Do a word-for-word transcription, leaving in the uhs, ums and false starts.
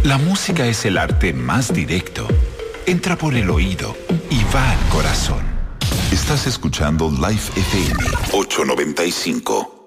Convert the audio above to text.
La música es el arte más directo. Entra por el oído y va al corazón. Estás escuchando Live F M ochocientos noventa y cinco.